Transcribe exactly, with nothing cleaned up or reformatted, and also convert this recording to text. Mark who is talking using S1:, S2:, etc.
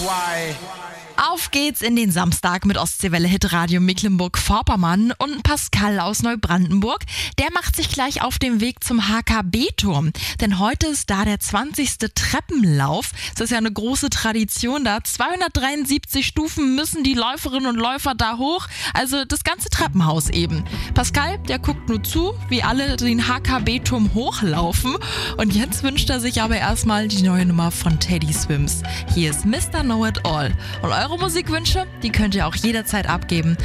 S1: Auf geht's in den Samstag mit Ostseewelle Hitradio Mecklenburg-Vorpommern und Pascal aus Neubrandenburg. Der macht sich gleich auf den Weg zum H K B-Turm, denn heute ist da der zwanzigste Treppenlauf. Das ist ja eine große Tradition da. zweihundertdreiundsiebzig Stufen müssen die Läuferinnen und Läufer da hoch, also das ganze Treppenhaus eben. Pascal, der guckt nur zu, wie alle den H K B-Turm hochlaufen, und jetzt wünscht er sich aber erstmal die neue Nummer von Teddy Swims. Hier ist Mister Know It All. Und eure Musikwünsche, die könnt ihr auch jederzeit abgeben